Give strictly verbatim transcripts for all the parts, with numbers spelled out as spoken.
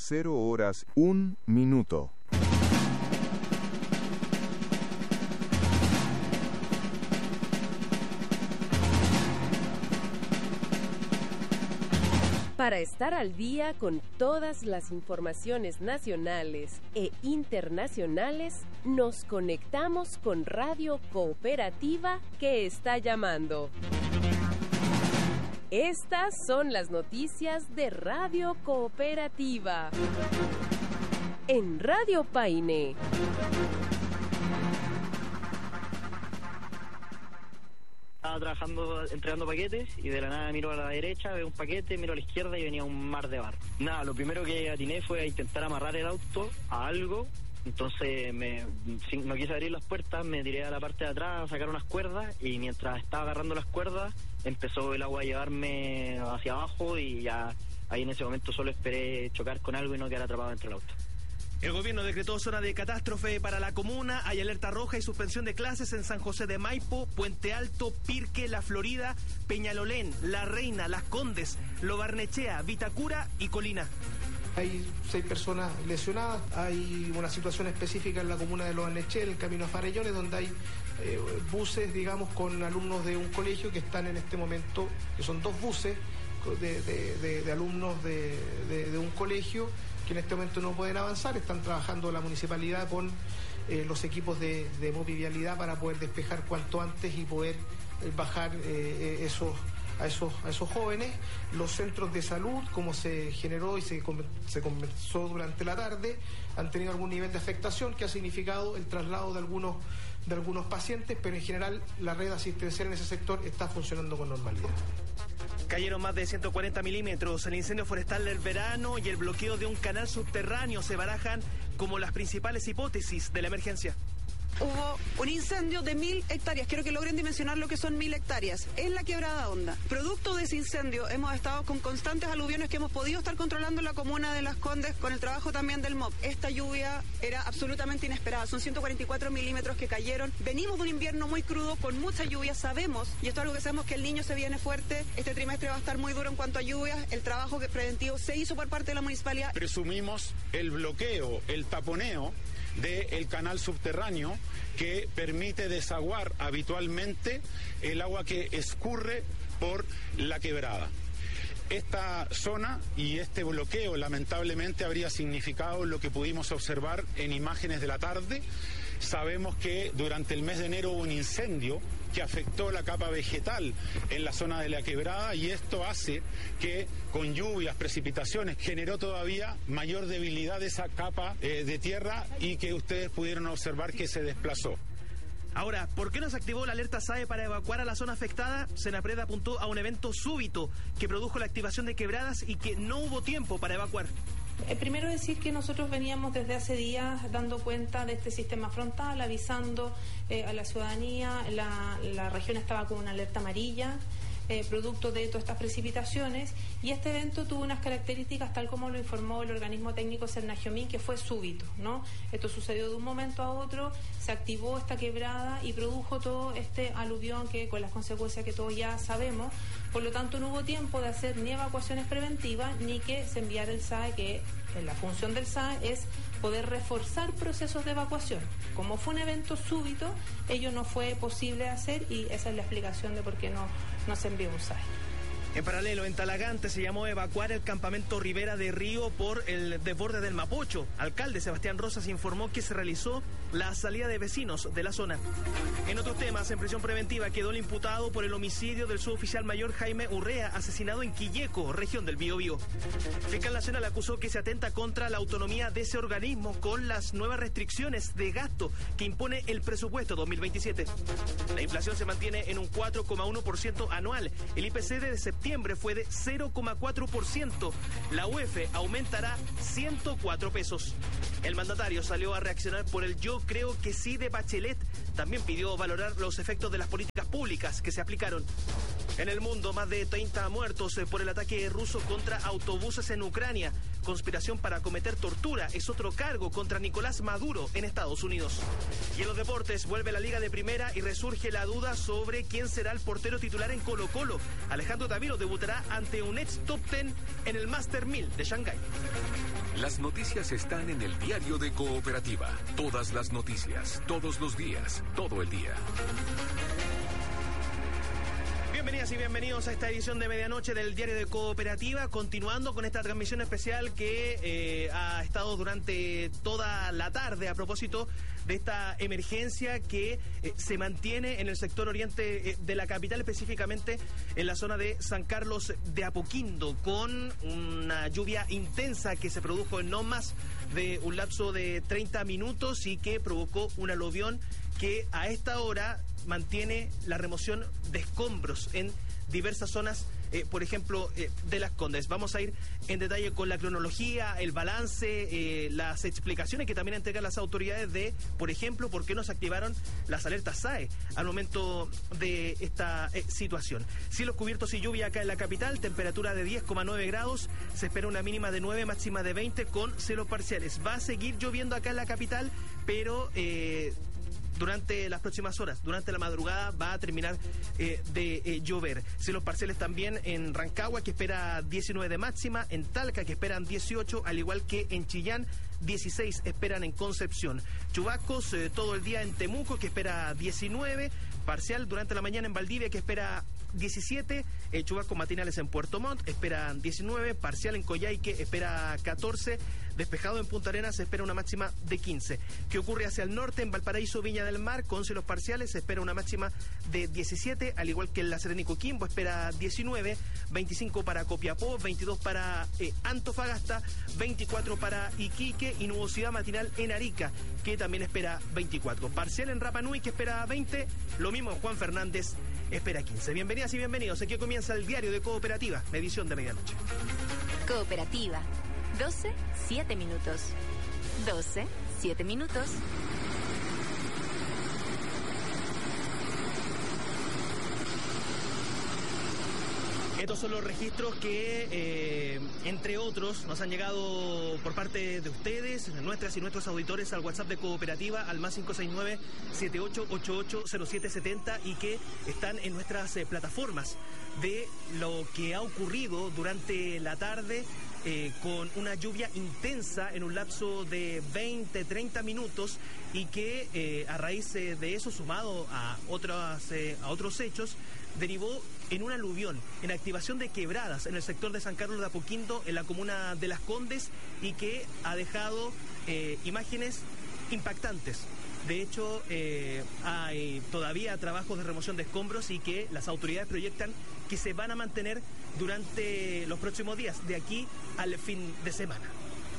cero horas un minuto. Para estar al día con todas las informaciones nacionales e internacionales, nos conectamos con Radio Cooperativa que está llamando. Estas son las noticias de Radio Cooperativa. En Radio Paine. Estaba trabajando, entregando paquetes y de la nada miro a la derecha, veo un paquete, miro a la izquierda y venía un mar de barro. Nada, lo primero que atiné fue a intentar amarrar el auto a algo. Entonces me, no quise abrir las puertas, me tiré a la parte de atrás a sacar unas cuerdas y mientras estaba agarrando las cuerdas empezó el agua a llevarme hacia abajo y ya ahí en ese momento solo esperé chocar con algo y no quedar atrapado dentro del auto. El gobierno decretó zona de catástrofe para la comuna, hay alerta roja y suspensión de clases en San José de Maipo, Puente Alto, Pirque, La Florida, Peñalolén, La Reina, Las Condes, Lo Barnechea, Vitacura y Colina. Hay seis personas lesionadas, hay una situación específica en la comuna de Lo Barnechea, en el camino a Farellones, donde hay eh, buses, digamos, con alumnos de un colegio que están en este momento, que son dos buses de, de, de, de alumnos de, de, de un colegio, que en este momento no pueden avanzar. Están trabajando la municipalidad con eh, los equipos de, de movilidad para poder despejar cuanto antes y poder eh, bajar eh, esos, a, esos, a esos jóvenes. Los centros de salud, como se generó y se, se comenzó durante la tarde, han tenido algún nivel de afectación que ha significado el traslado de algunos, de algunos pacientes, pero en general la red asistencial en ese sector está funcionando con normalidad. Cayeron más de ciento cuarenta milímetros. El incendio forestal del verano y el bloqueo de un canal subterráneo se barajan como las principales hipótesis de la emergencia. Hubo un incendio de mil hectáreas, quiero que logren dimensionar lo que son mil hectáreas, en la Quebrada Honda. Producto de ese incendio hemos estado con constantes aluviones que hemos podido estar controlando en la comuna de Las Condes con el trabajo también del M O P. Esta lluvia era absolutamente inesperada, son ciento cuarenta y cuatro milímetros que cayeron. Venimos de un invierno muy crudo, con mucha lluvia, sabemos, y esto es algo que sabemos, que el Niño se viene fuerte, este trimestre va a estar muy duro en cuanto a lluvias, el trabajo que preventivo se hizo por parte de la municipalidad. Presumimos el bloqueo, el taponeo del canal subterráneo que permite desaguar habitualmente el agua que escurre por la quebrada. Esta zona y este bloqueo lamentablemente habría significado lo que pudimos observar en imágenes de la tarde. Sabemos que durante el mes de enero hubo un incendio que afectó la capa vegetal en la zona de la quebrada y esto hace que con lluvias, precipitaciones, generó todavía mayor debilidad de esa capa eh, de tierra y que ustedes pudieron observar que se desplazó. Ahora, ¿por qué no se activó la alerta S A E para evacuar a la zona afectada? Senapred apuntó a un evento súbito que produjo la activación de quebradas y que no hubo tiempo para evacuar. Eh, primero decir que nosotros veníamos desde hace días dando cuenta de este sistema frontal, avisando eh, a la ciudadanía, la, la región estaba con una alerta amarilla, eh, producto de todas estas precipitaciones, y este evento tuvo unas características tal como lo informó el organismo técnico Cernagiomín, que fue súbito, ¿no? Esto sucedió de un momento a otro, se activó esta quebrada y produjo todo este aluvión que con las consecuencias que todos ya sabemos. Por lo tanto, no hubo tiempo de hacer ni evacuaciones preventivas ni que se enviara el S A E, que la función del S A E es poder reforzar procesos de evacuación. Como fue un evento súbito, ello no fue posible hacer y esa es la explicación de por qué no, no se envió un S A E. En paralelo, en Talagante se llamó a evacuar el campamento Ribera de Río por el desborde del Mapocho. Alcalde Sebastián Rosas informó que se realizó la salida de vecinos de la zona. En otros temas, en prisión preventiva quedó el imputado por el homicidio del suboficial mayor Jaime Urrea, asesinado en Quilleco, región del Biobío. Fiscal Nacional acusó que se atenta contra la autonomía de ese organismo con las nuevas restricciones de gasto que impone el presupuesto dos mil veintisiete. La inflación se mantiene en un cuatro coma uno por ciento anual. El I P C de septiembre fue de cero coma cuatro por ciento. La U E F aumentará ciento cuatro pesos. El mandatario salió a reaccionar por el yo creo que sí de Bachelet. También pidió valorar los efectos de las políticas públicas que se aplicaron. En el mundo, más de treinta muertos por el ataque ruso contra autobuses en Ucrania. Conspiración para cometer tortura es otro cargo contra Nicolás Maduro en Estados Unidos. Y en los deportes, vuelve la Liga de Primera y resurge la duda sobre quién será el portero titular en Colo-Colo. Alejandro Taviro debutará ante un ex top ten en el Master mil de Shanghái. Las noticias están en el diario de Cooperativa. Todas las noticias, todos los días, todo el día. Bienvenidas y bienvenidos a esta edición de medianoche del Diario de Cooperativa, continuando con esta transmisión especial que eh, ha estado durante toda la tarde a propósito de esta emergencia que eh, se mantiene en el sector oriente eh, de la capital, específicamente en la zona de San Carlos de Apoquindo, con una lluvia intensa que se produjo en no más de un lapso de treinta minutos y que provocó un aluvión que a esta hora mantiene la remoción de escombros en diversas zonas, eh, por ejemplo, eh, de Las Condes. Vamos a ir en detalle con la cronología, el balance, eh, las explicaciones que también entregan las autoridades de, por ejemplo, por qué no se activaron las alertas S A E al momento de esta eh, situación. Cielos cubiertos y lluvia acá en la capital, temperatura de diez coma nueve grados, se espera una mínima de nueve, máxima de veinte con cielos parciales. Va a seguir lloviendo acá en la capital, pero Eh, durante las próximas horas, durante la madrugada va a terminar eh, de eh, llover. Cielos parciales también en Rancagua, que espera diecinueve de máxima, en Talca, que esperan dieciocho, al igual que en Chillán, dieciséis esperan en Concepción. Chubascos eh, todo el día en Temuco, que espera diecinueve, parcial durante la mañana en Valdivia, que espera diecisiete, eh, chubascos matinales en Puerto Montt, esperan diecinueve, parcial en Coyhaique, espera catorce, despejado en Punta Arenas, se espera una máxima de quince. ¿Qué ocurre hacia el norte? En Valparaíso, Viña del Mar, con cielos parciales, se espera una máxima de diecisiete, al igual que en La Serena y Coquimbo, espera diecinueve, veinticinco para Copiapó, veintidós para eh, Antofagasta, veinticuatro para Iquique y nubosidad matinal en Arica, que también espera veinticuatro. Parcial en Rapa Nui, que espera veinte, lo mismo Juan Fernández, espera quince. Bienvenidas y bienvenidos. Aquí comienza el Diario de Cooperativa, edición de medianoche. Cooperativa, doce, siete minutos. doce, siete minutos. Estos son los registros que, eh, entre otros, nos han llegado por parte de ustedes, nuestras y nuestros auditores, al WhatsApp de Cooperativa, al más cinco seis nueve, siete ocho ocho ocho, cero siete siete cero, y que están en nuestras eh, plataformas de lo que ha ocurrido durante la tarde, eh, con una lluvia intensa en un lapso de veinte, treinta minutos, y que eh, a raíz eh, de eso, sumado a, otras, eh, a otros hechos, derivó en un aluvión, en activación de quebradas en el sector de San Carlos de Apoquindo, en la comuna de Las Condes, y que ha dejado eh, imágenes impactantes. De hecho, eh, hay todavía trabajos de remoción de escombros y que las autoridades proyectan que se van a mantener durante los próximos días, de aquí al fin de semana.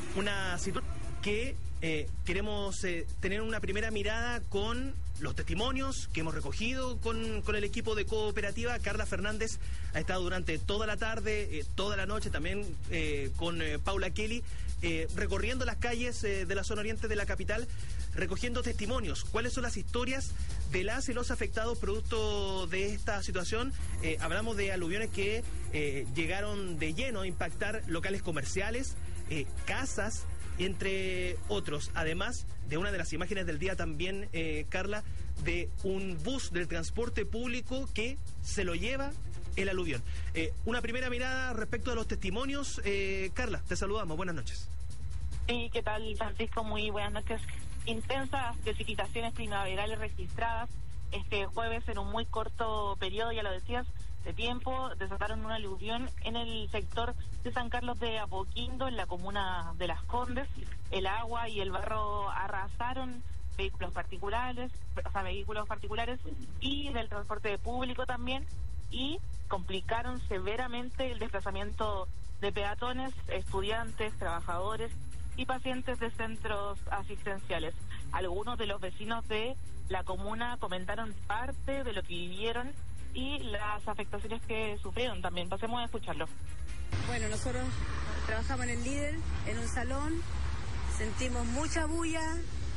Una situación que eh, queremos eh, tener una primera mirada con los testimonios que hemos recogido con, con el equipo de Cooperativa. Carla Fernández ha estado durante toda la tarde, eh, toda la noche también eh, con eh, Paula Kelly, eh, recorriendo las calles eh, de la zona oriente de la capital, recogiendo testimonios. ¿Cuáles son las historias de las y los afectados producto de esta situación? Eh, hablamos de aluviones que eh, llegaron de lleno a impactar locales comerciales, eh, casas, entre otros, además de una de las imágenes del día también, eh, Carla, de un bus del transporte público que se lo lleva el aluvión. Eh, una primera mirada respecto a los testimonios. eh, Carla, te saludamos, buenas noches. Sí, ¿qué tal, Francisco? Muy buenas noches. Intensas precipitaciones primaverales registradas este jueves en un muy corto periodo, ya lo decías, de tiempo, desataron un aluvión en el sector de San Carlos de Apoquindo, en la comuna de Las Condes. El agua y el barro arrasaron vehículos particulares, o sea, vehículos particulares y del transporte público también, y complicaron severamente el desplazamiento de peatones, estudiantes, trabajadores y pacientes de centros asistenciales. Algunos de los vecinos de la comuna comentaron parte de lo que vivieron y las afectaciones que sufrieron también. Pasemos a escucharlo. Bueno, nosotros trabajamos en el líder, en un salón, sentimos mucha bulla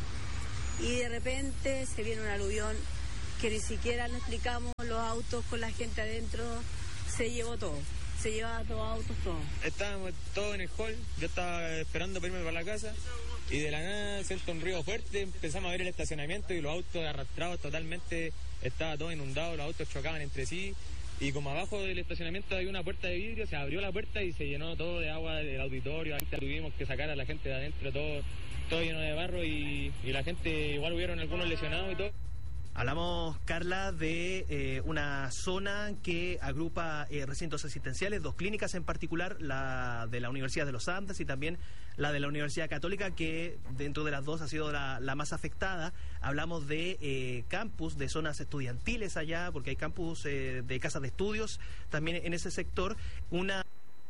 y de repente se viene un aluvión que ni siquiera nos explicamos, los autos con la gente adentro, se llevó todo. Se llevaba todos autos, todo. Estábamos todos en el hall, yo estaba esperando para irme para la casa y de la nada siento un ruido fuerte, empezamos a ver el estacionamiento y los autos arrastrados totalmente, estaba todo inundado, los autos chocaban entre sí y como abajo del estacionamiento hay una puerta de vidrio, se abrió la puerta y se llenó todo de agua del auditorio. Ahí tuvimos que sacar a la gente de adentro, todo, todo lleno de barro y, y la gente, igual hubieron algunos lesionados y todo. Hablamos, Carla, de eh, una zona que agrupa eh, recintos asistenciales, dos clínicas en particular, la de la Universidad de los Andes y también la de la Universidad Católica, que dentro de las dos ha sido la, la más afectada. Hablamos de eh, campus, de zonas estudiantiles allá, porque hay campus eh, de casas de estudios también en ese sector. Una...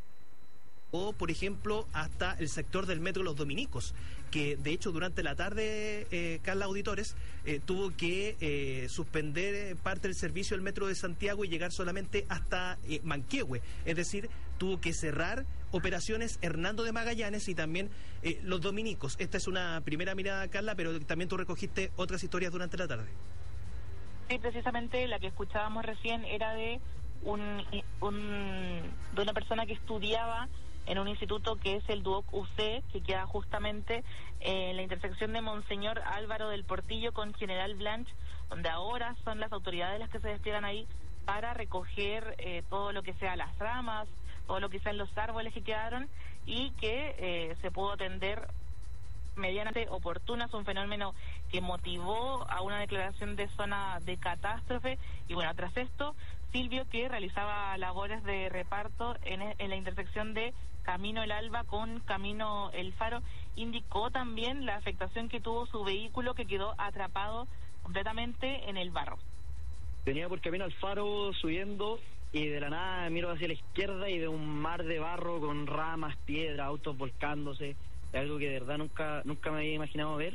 o, por ejemplo, hasta el sector del Metro Los Dominicos, que de hecho durante la tarde, eh, Carla Auditores, eh, tuvo que eh, suspender parte del servicio del Metro de Santiago y llegar solamente hasta eh, Manquehue, es decir, tuvo que cerrar operaciones Hernando de Magallanes y también eh, Los Dominicos. Esta es una primera mirada, Carla, pero también tú recogiste otras historias durante la tarde. Sí, precisamente la que escuchábamos recién era de, un, un, de una persona que estudiaba en un instituto que es el Duoc U C, que queda justamente en la intersección de Monseñor Álvaro del Portillo con General Blanch, donde ahora son las autoridades las que se despliegan ahí para recoger eh, todo lo que sea las ramas, todo lo que sean los árboles que quedaron y que eh, se pudo atender medianamente oportuna. Es un fenómeno que motivó a una declaración de zona de catástrofe y bueno, tras esto, Silvio, que realizaba labores de reparto en, en la intersección de Camino El Alba con Camino El Faro, indicó también la afectación que tuvo su vehículo, que quedó atrapado completamente en el barro. Venía por Camino al Faro subiendo y de la nada miro hacia la izquierda y veo un mar de barro con ramas, piedras, autos volcándose. Es algo que de verdad nunca nunca me había imaginado ver.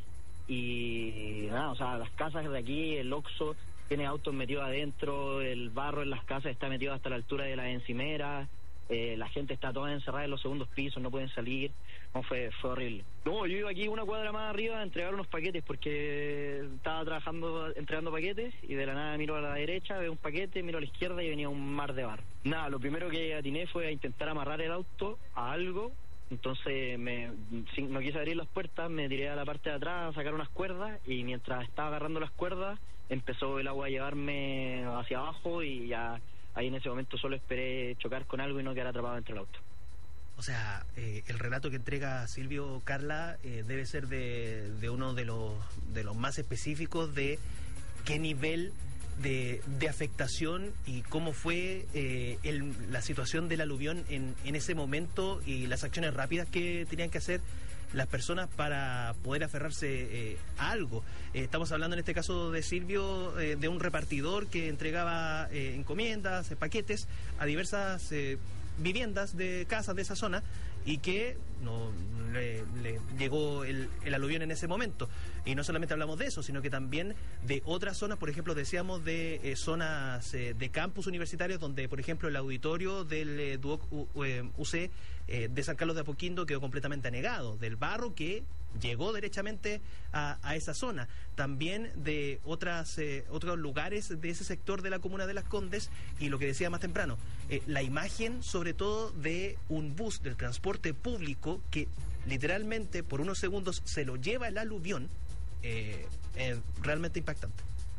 Y nada, o sea, las casas de aquí, el Oxxo tiene autos metidos adentro, el barro en las casas está metido hasta la altura de las encimeras, eh, la gente está toda encerrada en los segundos pisos, no pueden salir. No, fue, fue horrible. No, yo iba aquí una cuadra más arriba a entregar unos paquetes porque estaba trabajando, entregando paquetes y de la nada miro a la derecha, veo un paquete, miro a la izquierda y venía un mar de barro. Nada, lo primero que atiné fue a intentar amarrar el auto a algo. Entonces me, no quise abrir las puertas, me tiré a la parte de atrás a sacar unas cuerdas y mientras estaba agarrando las cuerdas empezó el agua a llevarme hacia abajo y ya ahí en ese momento solo esperé chocar con algo y no quedar atrapado dentro del auto. O sea, eh, el relato que entrega Silvio, Carla, eh, debe ser de, de uno de los, de los más específicos de qué nivel de, de afectación y cómo fue eh, el, la situación del aluvión en, en ese momento y las acciones rápidas que tenían que hacer las personas para poder aferrarse eh, a algo. Eh, estamos hablando en este caso de Silvio, eh, de un repartidor que entregaba eh, encomiendas, eh, paquetes a diversas eh, viviendas de casas de esa zona y que no le, le llegó el, el aluvión en ese momento. Y no solamente hablamos de eso, sino que también de otras zonas, por ejemplo, decíamos de eh, zonas eh, de campus universitarios donde, por ejemplo, el auditorio del eh, Duoc U C eh, de San Carlos de Apoquindo quedó completamente anegado, del barro que llegó derechamente a, a esa zona. También de otras eh, otros lugares de ese sector de la comuna de Las Condes y lo que decía más temprano, eh, la imagen sobre todo de un bus del transporte público que literalmente por unos segundos se lo lleva el aluvión, eh, es realmente impactante.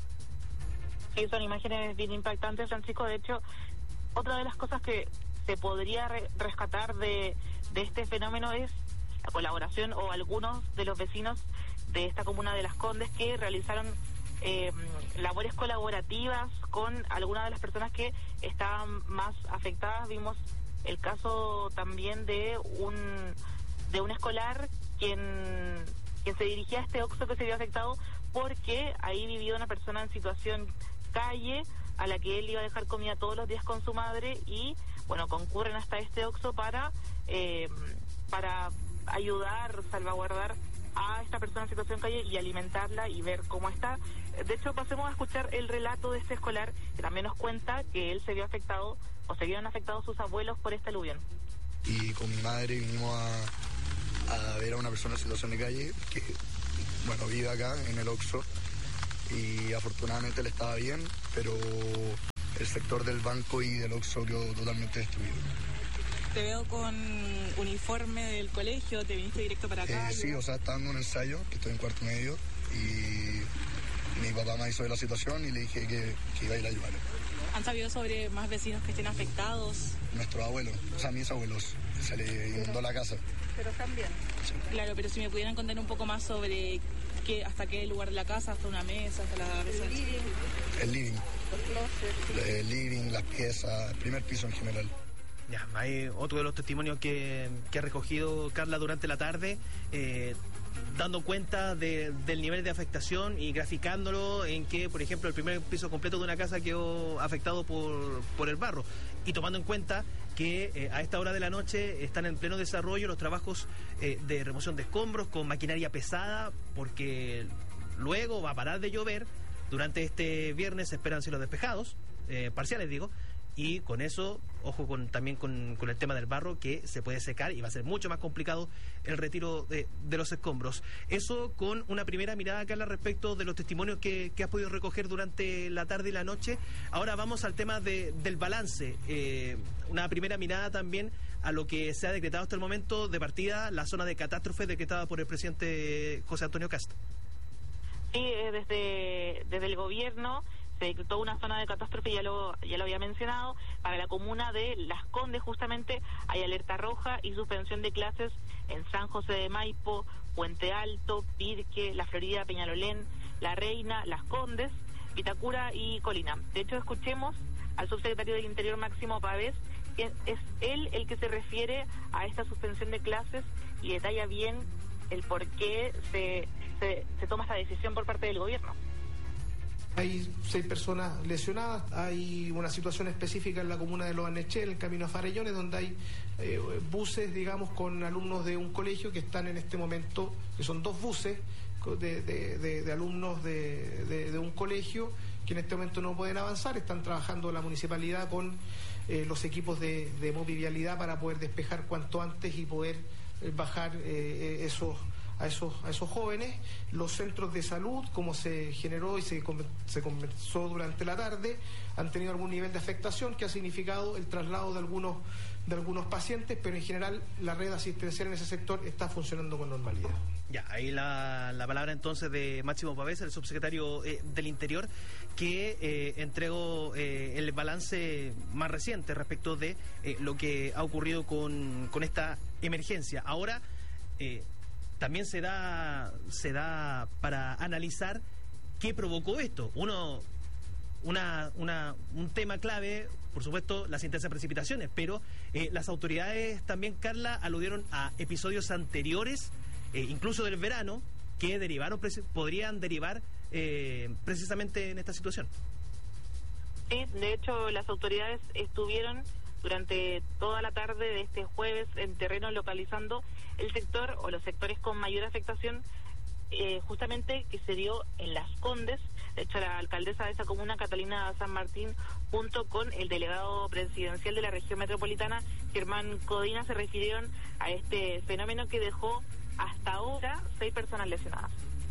Sí, son imágenes bien impactantes, Francisco. De hecho, otra de las cosas que se podría re- rescatar de, de este fenómeno es la colaboración o algunos de los vecinos de esta comuna de Las Condes que realizaron eh, labores colaborativas con algunas de las personas que estaban más afectadas. Vimos el caso también de un de un escolar quien, quien se dirigía a este Oxxo que se vio afectado porque ahí vivía una persona en situación calle a la que él iba a dejar comida todos los días con su madre y bueno, concurren hasta este Oxxo para eh, para ayudar, salvaguardar a esta persona en situación calle y alimentarla y ver cómo está. De hecho, pasemos a escuchar el relato de este escolar que también nos cuenta que él se vio afectado o se vieron afectados sus abuelos por este aluvión. Y con mi madre vinimos a, a ver a una persona en situación de calle que, bueno, vive acá en el Oxxo y afortunadamente le estaba bien, pero el sector del banco y del Oxxo quedó totalmente destruido. Te veo con uniforme del colegio, ¿te viniste directo para acá? Eh, sí, o sea, estaba dando un ensayo, que estoy en cuarto medio, y mi papá me hizo de la situación y le dije que, que iba a ir a ayudar. ¿Han sabido sobre más vecinos que estén afectados? Nuestros abuelos, o sea, mis abuelos, se les inundó la casa. Pero están bien. Sí. Claro, pero si me pudieran contar un poco más sobre qué, hasta qué lugar de la casa, hasta una mesa, hasta la mesa. El living. El living. Los closets. El living, las piezas, el primer piso en general. Ya, hay otro de los testimonios que, que ha recogido Carla durante la tarde, eh, dando cuenta de, del nivel de afectación y graficándolo en que, por ejemplo, el primer piso completo de una casa quedó afectado por, por el barro. Y tomando en cuenta que eh, a esta hora de la noche están en pleno desarrollo los trabajos eh, de remoción de escombros con maquinaria pesada, porque luego va a parar de llover. Durante este viernes se esperan cielos despejados, eh, parciales digo, y con eso, ojo con también con, con el tema del barro, que se puede secar y va a ser mucho más complicado el retiro de, de los escombros. Eso con una primera mirada, Carla, respecto de los testimonios que, que has podido recoger durante la tarde y la noche. Ahora vamos al tema de, del balance. Eh, una primera mirada también a lo que se ha decretado hasta el momento de partida, la zona de catástrofe decretada por el presidente José Antonio Kast. Sí, desde, desde el gobierno se decretó una zona de catástrofe, ya lo ya lo había mencionado, para la comuna de Las Condes. Justamente hay alerta roja y suspensión de clases en San José de Maipo, Puente Alto, Pirque, La Florida, Peñalolén, La Reina, Las Condes, Vitacura y Colina. De hecho, escuchemos al subsecretario del Interior, Máximo Pavés, que es él el que se refiere a esta suspensión de clases y detalla bien el por qué se, se, se toma esta decisión por parte del gobierno. Hay seis personas lesionadas, hay una situación específica en la comuna de Los Anechel, en el camino a Farellones, donde hay eh, buses, digamos, con alumnos de un colegio que están en este momento, que son dos buses de, de, de, de alumnos de, de, de un colegio que en este momento no pueden avanzar. Están trabajando la municipalidad con eh, los equipos de, de movilidad para poder despejar cuanto antes y poder eh, bajar eh, esos... a esos a esos jóvenes. Los centros de salud, como se generó y se, se conversó durante la tarde, han tenido algún nivel de afectación que ha significado el traslado de algunos de algunos pacientes, pero en general la red asistencial en ese sector está funcionando con normalidad. Ya, ahí la, la palabra entonces de Máximo Pavés, el subsecretario eh, del Interior, que eh, entregó eh, el balance más reciente respecto de eh, lo que ha ocurrido con, con esta emergencia. Ahora, eh, también se da, se da para analizar qué provocó esto. Uno, una, una, un tema clave, por supuesto, las intensas precipitaciones, pero eh, las autoridades también, Carla, aludieron a episodios anteriores, eh, incluso del verano, que derivaron, podrían derivar eh, precisamente en esta situación. Sí, de hecho, las autoridades estuvieron durante toda la tarde de este jueves en terreno localizando el sector o los sectores con mayor afectación, eh, justamente que se dio en Las Condes. De hecho, la alcaldesa de esa comuna, Catalina San Martín, junto con el delegado presidencial de la región metropolitana, Germán Codina, se refirieron a este fenómeno que dejó hasta ahora seis personas lesionadas.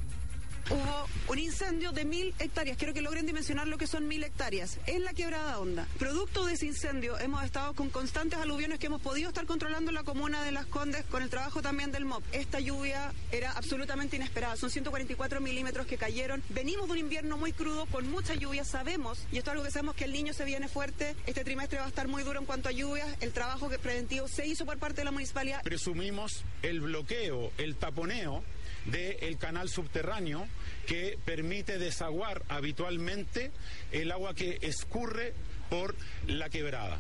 Hubo un incendio de mil hectáreas, quiero que logren dimensionar lo que son mil hectáreas, en la Quebrada Honda. Producto de ese incendio hemos estado con constantes aluviones que hemos podido estar controlando en la comuna de Las Condes con el trabajo también del M O P. Esta lluvia era absolutamente inesperada, son ciento cuarenta y cuatro milímetros que cayeron. Venimos de un invierno muy crudo, con mucha lluvia, sabemos, y esto es algo que sabemos, que el Niño se viene fuerte, este trimestre va a estar muy duro en cuanto a lluvias. El trabajo que preventivo se hizo por parte de la municipalidad. Presumimos el bloqueo, el taponeo del canal subterráneo que permite desaguar habitualmente el agua que escurre por la quebrada.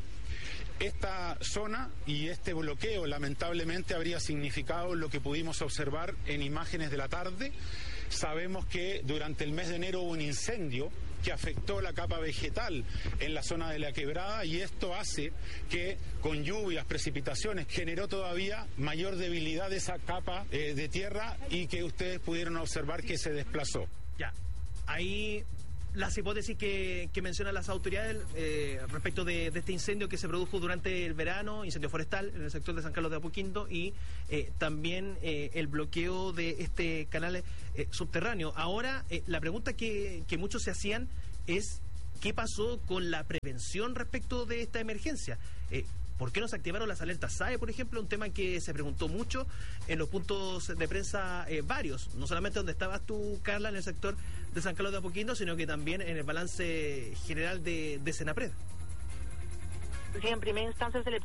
Esta zona y este bloqueo lamentablemente habría significado lo que pudimos observar en imágenes de la tarde. Sabemos que durante el mes de enero hubo un incendio que afectó la capa vegetal en la zona de la quebrada, y esto hace que con lluvias, precipitaciones, generó todavía mayor debilidad de esa capa eh, de tierra, y que ustedes pudieron observar que se desplazó. Ya, ahí las hipótesis que, que mencionan las autoridades eh, respecto de, de este incendio que se produjo durante el verano, incendio forestal en el sector de San Carlos de Apoquindo, y eh, también eh, el bloqueo de este canal eh, subterráneo. Ahora, eh, la pregunta que, que muchos se hacían es: ¿qué pasó con la prevención respecto de esta emergencia? Eh, ¿Por qué no se activaron las alertas S A E, por ejemplo? Un tema que se preguntó mucho en los puntos de prensa eh, varios, no solamente donde estabas tú, Carla, en el sector de San Carlos de Apoquindo, sino que también en el balance general de, de Senapred. Sí, en primera instancia se le